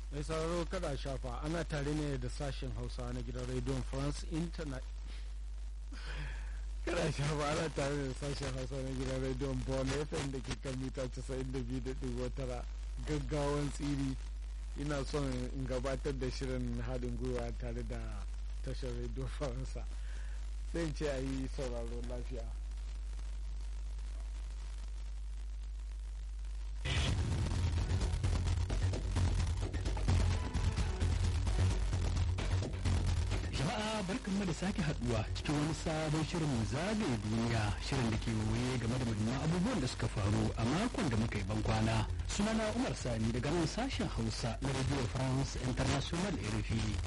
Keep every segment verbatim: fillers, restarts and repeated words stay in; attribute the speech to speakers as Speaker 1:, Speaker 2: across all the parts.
Speaker 1: Mai sauraro kada shafa ana tare ne da sashen Hausa na gidan Radio France Internet. Kada shafa ana tare da sashen Hausa na gidan Radio Bon F M da ke kan mita casa'in da biyu da ɗigo tara gaggawan tsiri. Ina son in gabatar da shirin haɗin gwiwa tare da tashar Radio Faransa. Sai in ce a yi sauraro lafiya.
Speaker 2: Jama'a barkanmu da sake haduwa cikin wani sabon shirin zagaye duniya, shirin da ke waye game da muhimman abubuwan da suka faru a makon da muka yi bankwana. Sunana Umar Sani daga nan sashen Hausa na Radio France International R F I.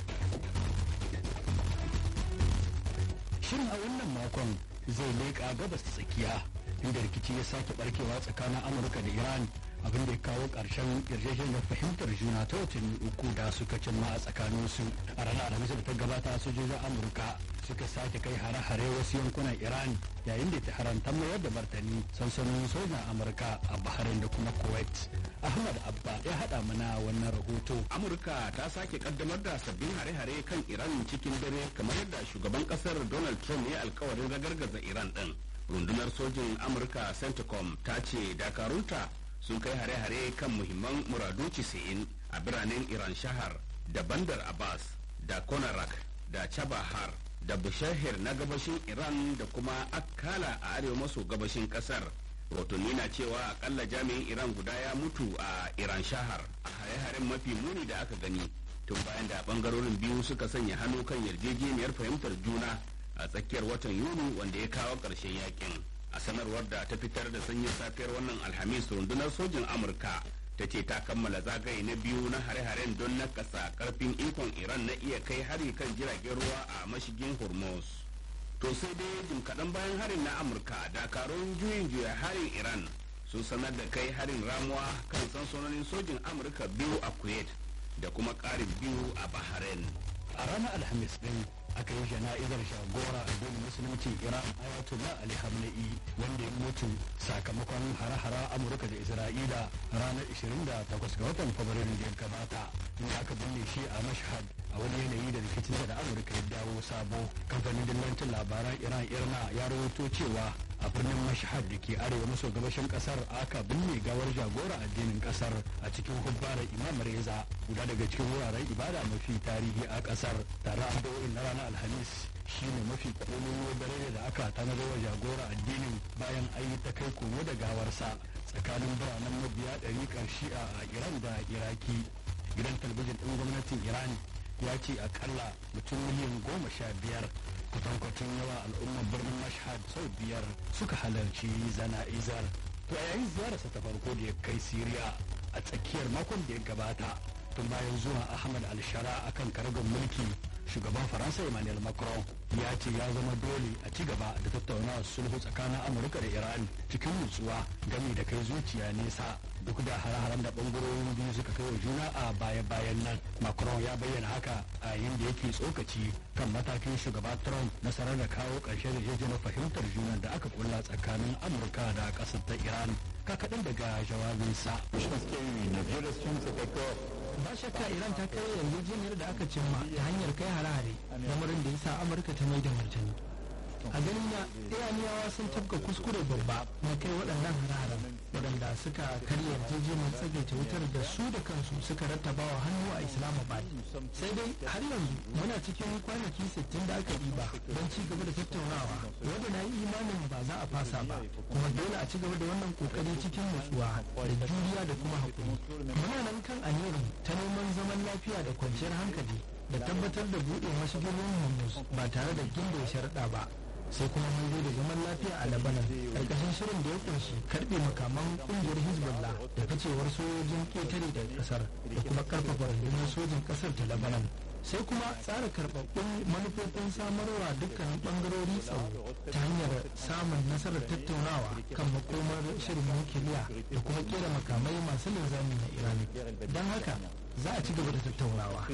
Speaker 2: Shirin a wannan makon zai leƙa gabas ta tsakiya inda rikici ya sake barkewa tsakanin Amurka da Iran, abin da ya kawo ƙarshen yarjejeniyar fahimtar juna ta watanni uku da suka cimma a tsakaninsu. A ranar alhamis da ta gabata sojojin Amurka suka sake kai hare-hare wasu yankunan Iran, yayin da ta haramta mayar da martani sansanonin sojan Amurka a Bahrain da kuma Kuwait. Ahmad Abba ya haɗa mana wannan rahoto.
Speaker 3: Amurka ta sake kaddamar da sabbin hare-hare kan Iran cikin dare, kamar yadda shugaban kasar Donald Trump ya alkawarin ragargaza Iran din. Rundunar sojin Amurka CENTCOM ta ce dakarunta sun kai hare-hare kan muhimman muradu casa'in a biranen Iran Shahar da Bandar Abbas da Konarak da Chabahar da Bushahir na gabashin Iran da kuma Akkala a arewa maso gabashin kasar. Rotuni na cewa akalla jami'in Iran guda ya mutu a Iran Shahar a hare-haren mafi muni da aka gani tun bayan da bangarorin biyu suka sanya hannu kan yarjejeniyar fahimtar juna a tsakiyar watan Yuni, wanda ya kawo ƙarshen yakin. A sanarwar da ta fitar da sanyin safiyar wannan alhamis, rundunar sojin Amurka ta ce ta kammala zagaye na biyu na hare-haren don nakasa karfin ikon Iran na iya kai hari kan jiragen ruwa a mashigin Hormuz. To sai dai jim kaɗan bayan harin na Amurka, dakarun juyin juya harin Iran sun sanar da kai harin ramuwa kan sansanonin sojin Amurka biyu a Kuwait da kuma ƙarin biyu a Bahrain.
Speaker 2: A ranar alhamis din aka yi jana'izar shagora addinin musulunci Iran Ayatollah Ali Khamenei, wanda ya mutu sakamakon hare-hare Amurka da Isra'ila ranar ishirin da takwas ga watan Fabrairu da ya gabata, inda aka binne shi a Mashhad a wani yanayi da rikicin da Amurka ya dawo sabo. Kamfanin dillancin labaran Iran Irna ya rawaito cewa a birnin Mashhad da ke arewa maso gabashin kasar aka binne gawar jagora addinin kasar a cikin hubbarar Imam Reza, guda daga cikin wuraren ibada mafi tarihi a kasar. Tare addu'o'in na ranar Alhamis shine mafi kololuwar dare da aka tanadar wa jagora addinin bayan an yi ta kai komo da gawarsa tsakanin biranen mabiya ɗariƙar Shi'a a Iran da Iraki. Gidan talabijin ɗin gwamnatin Iran ya ce akalla mutum miliyan goma sha biyar, kwatankwacin yawa al'ummar birnin Mashhad sau biyar, suka halarci zana'izar. To a yayin ziyararsa ta farko da ya kai Siriya a tsakiyar makon da ya gabata, tun bayan zuwa Ahmad al-Shara akan karagar mulki, shugaban Faransa Emmanuel Macron ya ce ya zama dole a ci gaba da tattaunawar sulhu tsakanin Amurka da Iran cikin nutsuwa game da kai zuciya nesa, duk da hare-haren da bangarorin biyu suka kai wa juna a baya-bayan nan. Macron ya bayyana haka a yayin da yake tsokaci kan matakin shugaba Trump na sanar da kawo ƙarshen yarjejeniyar fahimtar juna da aka kulla tsakanin Amurka da ƙasar ta Iran. Ka kaɗan daga jawabinsa.
Speaker 4: Ba shakka Iran ta kai yarjejeniyar da aka cimma ta hanyar kai hare-hare, lamarin da ya sa Amurka ta mai da martani. A ganin na Iraniyawa sun tafka kuskure babba na kai waɗannan hare-haren, waɗanda suka karya yarjejeniyar tsagaita wutar da su da kansu suka rattaba wa hannu a Islamabad. Sai dai har yanzu muna cikin kwanaki sittin da aka ɗiba don ci gaba da tattaunawa, wanda na yi imanin ba za a fasa ba, kuma dole a ci gaba da wannan kokari cikin nutsuwa da juriya da kuma haƙuri. Muna nan kan aniyarmu ta neman zaman lafiya da kwanciyar hankali da tabbatar da buɗe mashigin Hormuz ba tare da ginda sharaɗa ba. Sai kuma mun zo da zaman lafiya a Lebanon karkashin shirin da ya kunshi karbe makaman kungiyar Hezbollah da ficewar sojojin ketare da kasar da kuma karfafa rundunar sojin kasar ta Lebanon. Sai kuma tsara karɓaɓɓun manufofin samarwa dukkanin ɓangarori tsaro ta hanyar samun nasarar tattaunawa kan makomar shirin nukiliya da kuma kera makamai masu linzami na Iran. Don haka za a ci gaba da tattaunawa.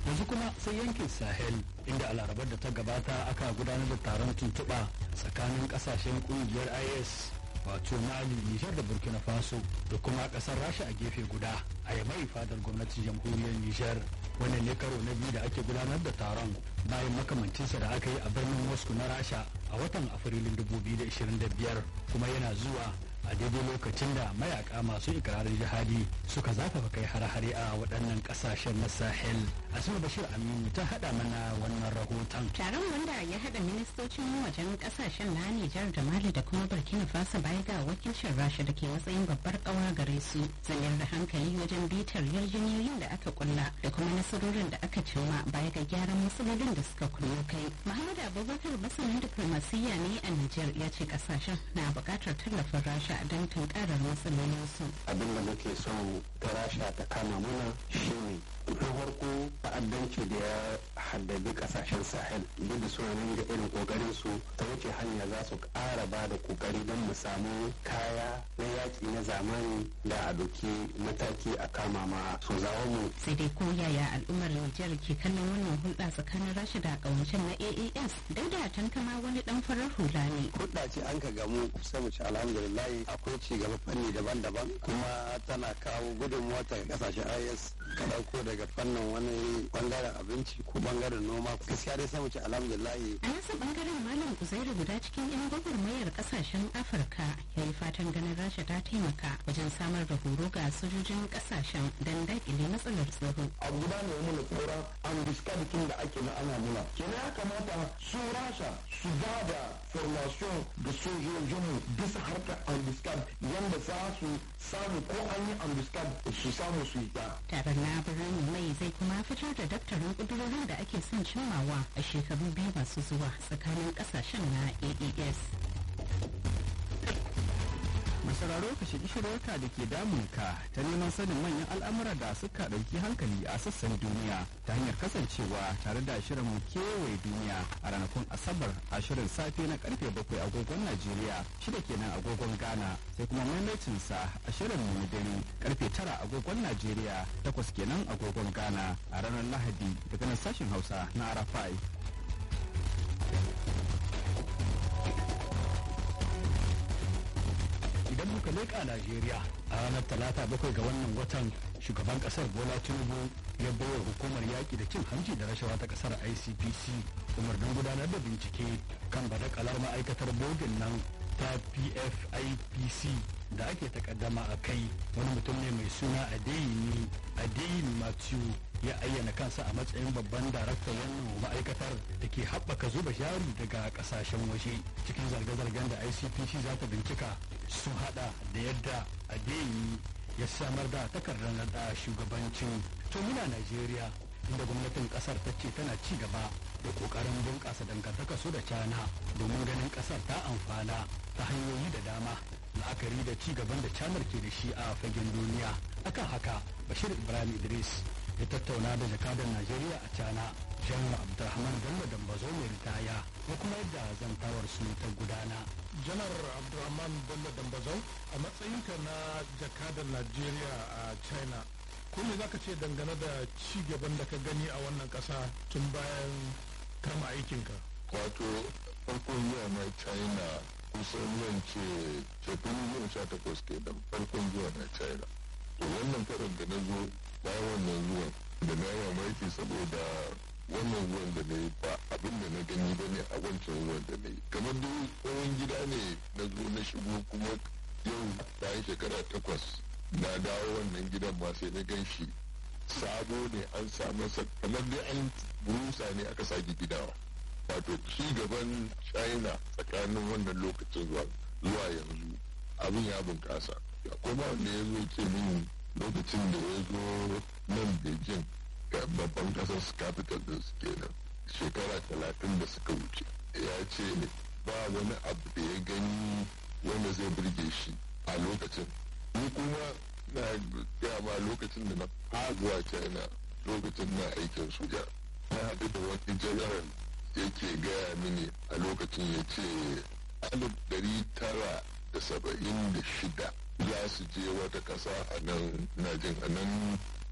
Speaker 2: yanzu kuma sai yankin sahel inda a larabar da ta gabata aka gudanar da taron tuntuɓa tsakanin ƙasashen ƙungiyar i s wato mali nijar da burkina faso da kuma ƙasar rasha a gefe guda a yamai fadar gwamnatin jamhuriyar nijar. wannan ne karo na biyu da ake gudanar da taron bayan makamancinsa da aka yi a birnin moscow na rasha a watan afrilun dubu biyu da ashirin da biyar kuma yana zuwa a daidai lokacin da mayaka masu ikirarin jihadi suka zafafa kai hare-hare a waɗannan ƙasashen na sahel. asma bashir aminu ta haɗa mana wannan rahoton.
Speaker 5: taron wanda ya haɗa ministocin wajen ƙasashen na nijar da mali da kuma burkina faso baya ga wakilcin rasha da ke matsayin babbar ƙawa gare su zanyar da hankali wajen bitar yarjejeniyoyin da aka kulla da kuma nasarorin da aka cimma baya ga gyaran matsalolin da suka kunno kai. muhammad abubakar masanin diplomasiyya ne a nijar ya ce ƙasashen na buƙatar tallafin rasha don tunkarar matsalolinsu.
Speaker 6: abin da muke son ta rasha ta kama mana shi ne na farko ta'addanci da ya haddabi kasashen sahel duk da suna nan da irin kokarin su ta wuce hanya za su ƙara ba da kokari don mu samu kaya na yaƙi na zamani da a doki mataki a kama ma su zawo mu.
Speaker 5: sai dai ko yaya al'ummar nijar ke kallon wannan hulɗa tsakanin rasha da ƙawancen na a a s duk da tankama wani ɗan farar hula ne.
Speaker 6: hulɗa ce an ka gamu sai mu ci alhamdulillah akwai ci gaba fanni daban-daban kuma tana kawo gudunmuwa ta kasashen i s ka ɗauko daga fannin wani bangaren abinci ko bangaren noma gaskiya dai sai mu ci alhamdulillah.
Speaker 5: a nasa bangaren malam uzairu guda cikin yan gwagwarmayar kasashen afirka ya yi fatan ganin rasha ta taimaka wajen samar da horo ga sojojin kasashen don daƙile matsalar tsaro.
Speaker 7: a guda ne muna tsora an diska bikin da ake na ana nuna kenan ya kamata su rasha su ba da formation da sojojinmu bisa harkar andiskan yadda za su samu ko an yi andiskan su samu su yi ta.
Speaker 5: taron na birnin mai zai kuma fitar da daftarin kudurorin da ake son cimmawa a shekaru biyu masu zuwa tsakanin kasashen na a e s.
Speaker 3: masararo ka shigi shirarka da ke damunka ta neman sanin manyan al'amura da suka ɗauki hankali a sassan duniya ta hanyar kasancewa tare da shirin mu kewaye duniya a ranakun asabar a shirin safe na karfe bakwai agogon najeriya shida kenan agogon ghana sai kuma maimacinsa a shirin mu dare karfe tara agogon najeriya takwas kenan agogon ghana a ranar lahadi daga nan sashen hausa na arafai.
Speaker 2: idan muka leƙa Najeriya a ranar talata bakwai ga wannan watan shugaban kasar Bola Tinubu ya bayar hukumar yaƙi da cin hanci da rashawa ta kasar I C P C umarnin gudanar da bincike kan badakalar ma'aikatar bogin nan ta P F I P C da ake takaddama a kai. wani mutum ne mai suna Adeyini Adeyini Matthew ya ayyana kansa a matsayin babban daraktan wannan ma'aikatar da ke haɓaka zuba jari daga ƙasashen waje. cikin zarge-zargen da I C P C za ta bincika sun hada da yadda Adeyini ya samar da takardar naɗa shugabancin. to muna Najeriya inda gwamnatin kasar ta ce tana ci gaba da kokarin bunƙasa dangantaka su da China domin ganin kasar ta amfana ta hanyoyi da dama la'akari da ci gaban da China ke da shi a fagen duniya. akan haka Bashir Ibrahim Idris ya tattauna da jakadan Najeriya a China Janar Abdulrahman Bello Dambazo mai ritaya ko kuma yadda zantawar su ta gudana.
Speaker 8: Janar Abdulrahman Bello Dambazo, a matsayinka na jakadan Najeriya a China, ko me zaka ce dangane da ci gaban da ka gani a wannan kasa tun bayan kama aikinka?
Speaker 9: Wato farkon zuwa na China kusan zan ce shekaru goma sha takwas ke da farkon zuwa na China. To wannan karin da na zo bayan wannan zuwan da na yi mamaki saboda wannan zuwan da na yi ba abin da na gani ba ne a wancan zuwan da na yi. Kamar dai tsohon gida ne na zo na shigo kuma yau bayan shekara takwas na dawo wannan gidan ma sai na gan shi sabo ne an samu sa kamar dai an burusa ne aka sake gidawa. Wato ci gaban China tsakanin wannan lokacin zuwa zuwa yanzu abin ya bunƙasa. Kuma wanda ya zo ce min lokacin da ya zo nan Beijing ga babban kasar capital din su kenan shekara talatin da suka wuce ya ce ba wani abu da ya gani wanda zai burge shi a lokacin. Ni kuma na ma lokacin da na zuwa China lokacin na aikin soja na haɗu da wani general yake gaya mini a lokacin ya ce alif dari tara da saba'in da shida za su je wata ƙasa a nan najin a nan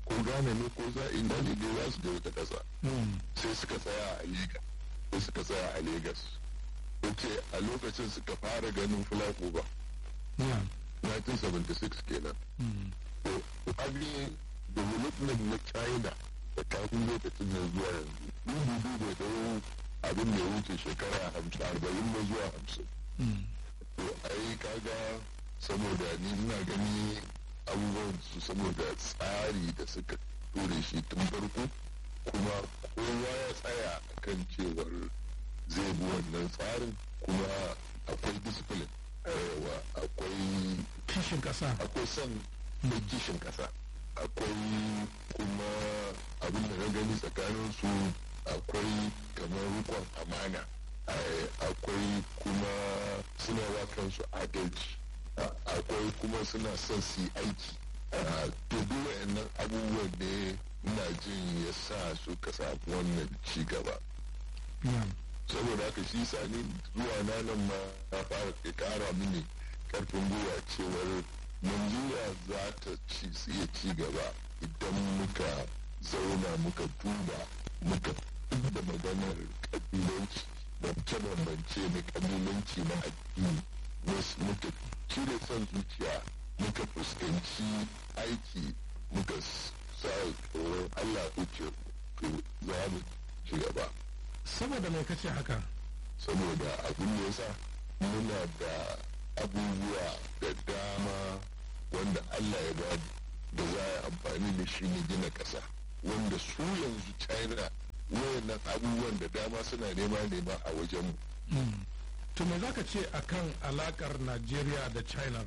Speaker 9: ko Ghana ne ko za ina ne dai za su je wata ƙasa sai suka tsaya a Lagos sai suka tsaya a Lagos ce a lokacin suka fara ganin fulako ba nineteen seventy-six kenan to abin development na China da kafin lokacin nan zuwa yanzu dubu da dawo abin da ya wuce shekara hamsin arba'in na zuwa hamsin to ai kaga saboda ni ina gani abubuwan su saboda tsari da suka ture shi tun farko kuma kowa ya tsaya kan cewar zai bi wannan tsarin kuma akwai discipline yawa akwai
Speaker 8: kishin kasa
Speaker 9: akwai son da kishin kasa akwai kuma abin da na gani tsakanin su akwai kamar rikon amana akwai kuma suna wa kansu adalci akwai kuma suna son su yi aiki to duk wayannan abubuwan ne ina jin ya sa suka samu wannan ci gaba saboda haka shi sani zuwa na nan ma na fara ke kara mini karfin gwiwa cewar Najeriya za ta ci iya ci gaba idan muka zauna muka duba muka da maganar kabilanci bambance-bambance na kabilanci na addini muka cire son zuciya muka fuskanci aiki muka sa tsoron Allah wuce za mu ci gaba.
Speaker 8: Saboda mai kace haka?
Speaker 9: Saboda abin da yasa muna da abubuwa da dama wanda Allah ya ba da za a amfani da shi ne gina ƙasa wanda su yanzu China wayannan abubuwan da dama suna nema nema a wajenmu.
Speaker 8: To me za ka ce akan alakar Najeriya da China?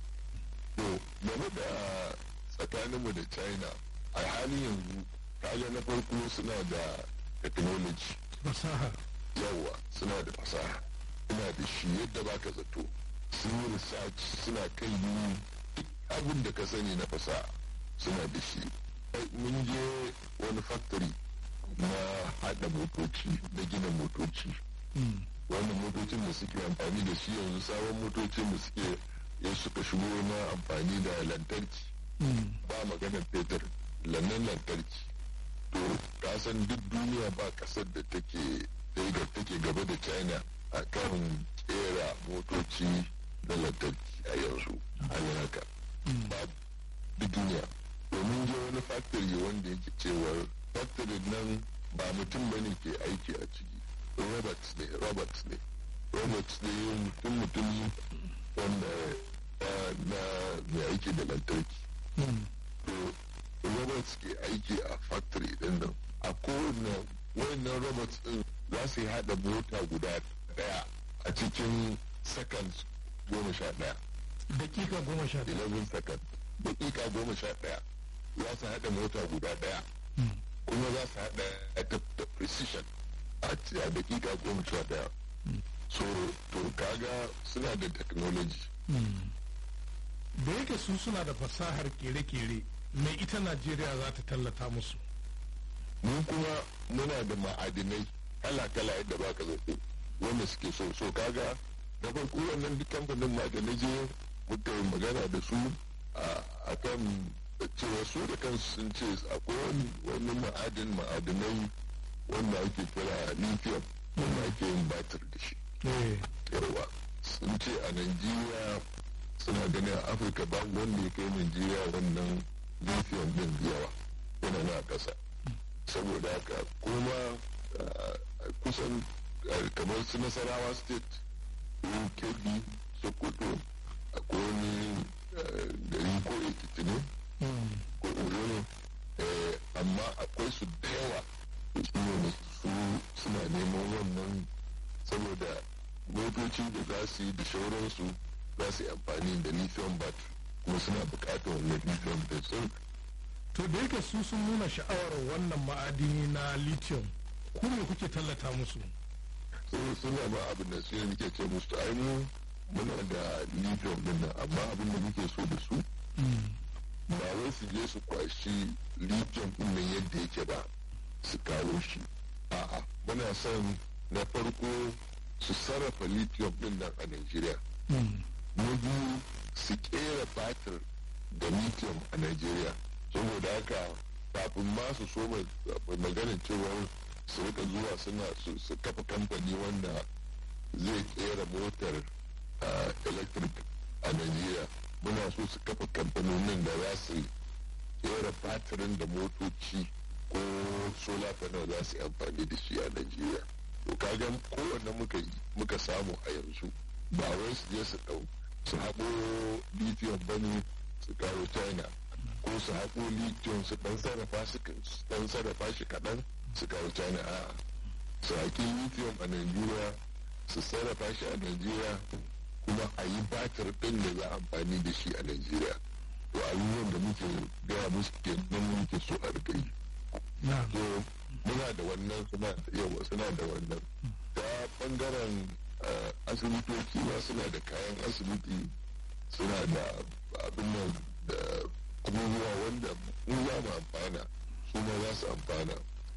Speaker 9: To game da tsakaninmu da China a halin yanzu kaga na farko suna da technology
Speaker 8: fasaha
Speaker 9: yawa suna da fasaha suna da shi yadda baka zato sun yi research suna kai yi duk abin da ka sani na fasaha suna da shi mun je wani factory na hada motoci na gina motoci wannan motocin da suke amfani da shi yanzu sabon motocin da suke ya suka shigo na amfani da lantarki ba maganar fetur lannan lantarki to kasan duk duniya ba kasar da take da take gaba da China a kan kera motoci da lantarki a yanzu a haka ba duk duniya domin je wani factory wanda yake cewar factory nan ba mutum bane ke aiki a ciki robots ne robots ne robots ne mutum mutum wanda na mai aiki da lantarki to robots ke aiki a factory din nan a kowane wayannan robots din za su yi hada mota guda daya a cikin seconds goma sha daya
Speaker 8: dakika goma sha daya
Speaker 9: eleven seconds dakika goma sha daya za su hada mota guda daya kuma za su hada da precision a dakika goma sha daya so to kaga suna da technology
Speaker 8: da yake su suna da fasahar kere-kere mai ita Najeriya za ta tallata musu
Speaker 9: mu kuma muna da ma'adinai kala-kala yadda ba ka zaɓe wanda suke so so kaga na farko wannan duk kamfanin ma'adinai je muka yi magana da su a kan cewa su da kansu sun ce akwai wani ma'adin ma'adinai wanda ake kira lithium wanda ake yin batir da shi yawa sun ce a Najeriya suna ganin a Afirka ba wanda ya kai Najeriya wannan lithium din yawa yana na ƙasa saboda haka kuma kusan kamar su Nasarawa state Kebbi Sokoto akwai wani gari ko Ekiti ne ko Oyo ne amma akwai su da yawa su suna neman wannan saboda motoci da za su yi da shauransu za su yi amfani da lithium battery kuma suna bukatar wannan lithium da sun
Speaker 8: to da yake su sun nuna sha'awar wannan ma'adini na lithium ku me kuke tallata musu
Speaker 9: suna ba abin da su yi muke ce musu ai mu muna da lithium din nan amma abin da muke so da su ba wai su je su kwashi lithium din nan yadda yake ba su kawo shi a'a muna son na farko su sarrafa lithium din nan a Najeriya na biyu su kera batir da lithium a Najeriya saboda haka kafin ma su so maganin cewar su rika zuwa suna su kafa kamfani wanda zai kera motar electric a Najeriya. Muna so su kafa kamfanonin da za su kera batirin da motoci ko solar panel za su yi amfani da shi a Najeriya. To kaga kowanne muka muka samu a yanzu ba wai su je su dau su haƙo lithium bane su kawo China ko su haƙo lithium su dan sarrafa shi dan sarrafa shi kaɗan su kawo China a su haƙi lithium a Najeriya su sarrafa shi a Najeriya kuma a yi batir ɗin da za a amfani da shi a Najeriya. To abubuwan da muke gaya musu ke nan muke so a rika yi. To muna da wannan suna yawa suna da wannan. Ta bangaren asibitoci ma suna da kayan asibiti suna da abin nan da abubuwa wanda mu za mu amfana su ma za su amfana.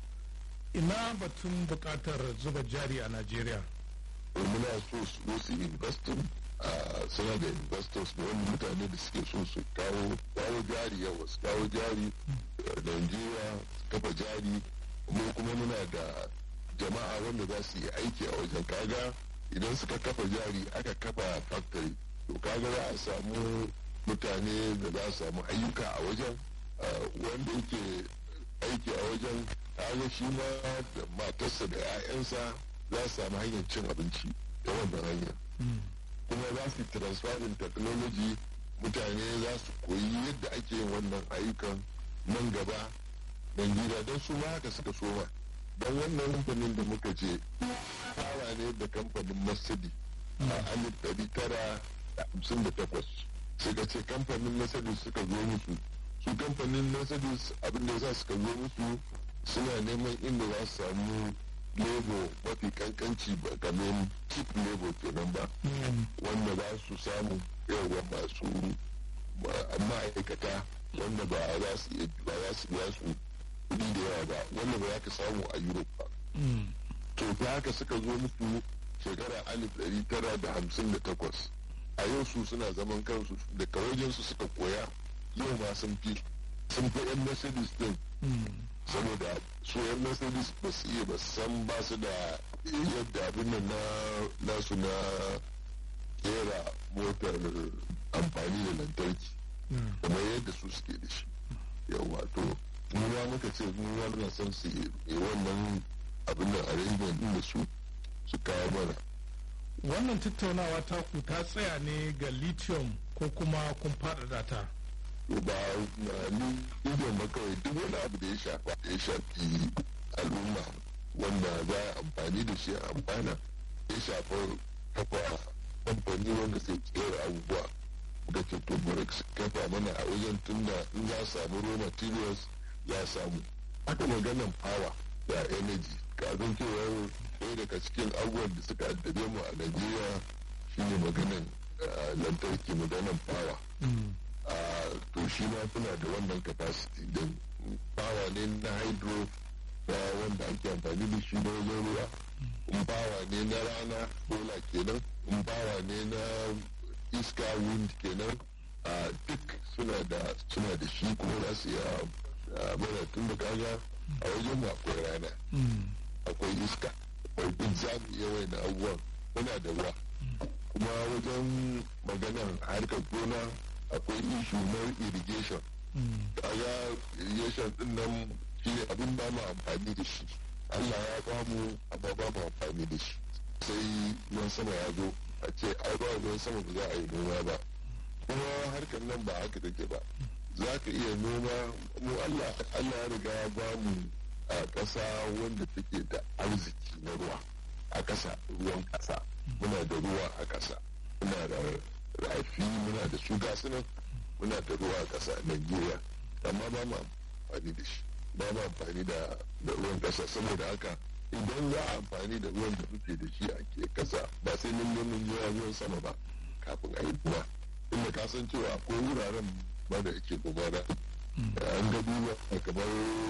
Speaker 8: Ina batun buƙatar zuba jari a Najeriya?
Speaker 9: Muna so su zo su investin suna da investors da wani mutane da suke so su kawo kawo jari yawa su kawo jari Najeriya su kafa jari mu kuma muna da jama'a wanda za su yi aiki a wajen kaga idan suka kafa jari aka kafa factory to kaga za a samu mutane da za su samu ayyuka a wajen wanda yake aiki a wajen kaga shi ma da matarsa da 'ya'yansa za su samu hanyar cin abinci ta wannan hanyar kuma za su transferin technology mutane za su koyi yadda ake yin wannan ayyukan nan gaba Najeriya don su ma haka suka soma don wannan kamfanin da muka ce fara ne da kamfanin Mercedes a alif ɗari tara da hamsin da takwas suka ce kamfanin Mercedes suka zo musu su kamfanin Mercedes abin da ya suka zo musu suna neman inda za su samu lebo mafi kankanci ba kamar cheap lebo kenan ba wanda za su samu yawa masu ma'aikata wanda ba za su ba za su biya su kuɗi da yawa ba wanda ba za ka samu a Europe ba. To ta haka suka zo musu shekara alif ɗari tara da hamsin da takwas a yau su suna zaman kansu daga wajensu suka koya yau ma sun fi sun fi yan Mercedes din saboda su yan Mercedes ba su iya ba san ba su da yadda abin nan na nasu na kera motar amfani da lantarki kamar yadda su suke da shi yawa to mu ma muka ce mu ma muna son su yi wannan abin nan arrangement din da su su kawo mana.
Speaker 8: Wannan tattaunawa taku ta tsaya ne ga lithium ko kuma kun faɗaɗa ta?
Speaker 9: Ba lithium ba kawai duk wani abu da ya shafa ya shafi al'umma wanda za a amfani da shi a amfana ya shafa kafa kamfani wanda sai kera abubuwa da ke to su kafa mana a wajen tunda in za samu raw materials ya samu haka maganan power da energy kazan cewar ɗaya daga cikin abubuwan da suka addabe mu a Najeriya shine maganan lantarki maganan power to shi ma suna da wannan capacity din power ne na hydro da wanda ake amfani da shi na wajen ruwa in power ne na rana sola kenan in power ne na iska wind kenan duk suna da suna da shi kuma za su iya mana tun da kaga a wajen mu akwai rana akwai iska akwai duk za mu iya wani abubuwan muna da ruwa kuma wajen maganar harkar gona akwai ishu na irrigation kaga irrigation din nan shi ne abin ba mu amfani da shi Allah ya ba mu amma ba mu amfani da shi sai ruwan sama ya zo a ce ai ba ruwan sama ba za a yi noma ba kuma harkar nan ba haka take ba za ka iya noma mu Allah Allah ya riga ya ba mu a ƙasa wanda take da arziki na ruwa a ƙasa ruwan ƙasa muna da ruwa a ƙasa muna da rafi muna da su gasu nan muna da ruwa a ƙasa a Najeriya amma ba mu amfani da shi ba mu amfani da ruwan ƙasa saboda haka idan za a amfani da ruwan da muke da shi a ke ƙasa ba sai mun mun jira ruwan sama ba kafin a yi ruwa inda ka san cewa ko wuraren ba da yake gobara an ga duba kamar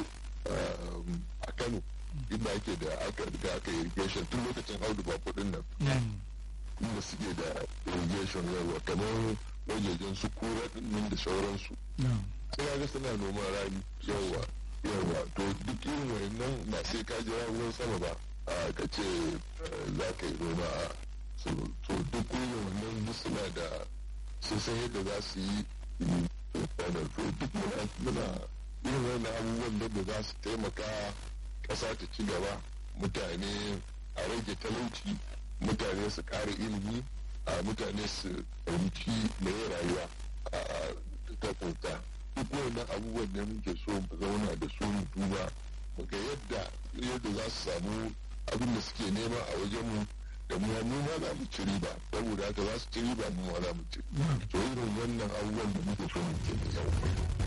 Speaker 9: a Kano inda ake da aka riga aka irrigation tun lokacin audu ba kudin nan inda suke da irrigation yawa kamar wajejen su kura nan da sauransu sai ga suna noman rani yawa yawa to duk irin wayannan ba sai ka jira ruwan sama ba a ka ce za ka yi noma a to duk irin wannan duk suna da sun san yadda za su yi to duk muna muna irin wannan abubuwan da za su taimaka ƙasa ta ci gaba, mutane a rage talauci, mutane su ƙara ilimi, a mutane su fahimci da yin rayuwa a ta kunta. Duk wannan abubuwan da muke so mu zauna da su mu duba mu ga yadda yadda za su samu abin da suke nema a wajen mu da mu mu ma za mu ci riba, saboda haka za su ci riba mu ma za mu ci. To irin wannan abubuwan da muke so mu ke da yau.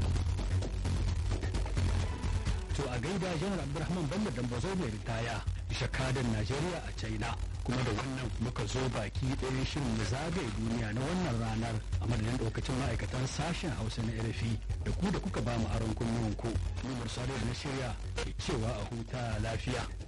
Speaker 2: To a gaida janar Abdulrahman Bello Dambazo mai ritaya jakadan Najeriya a China, kuma da wannan muka zo baki ɗaya shirin na zagaye duniya na wannan ranar a madadin ɗaukacin ma'aikatan sashen Hausa na R F I da ku da kuka ba mu aron kunnuwanku. Umar Sadiq na shirya ke cewa a huta lafiya.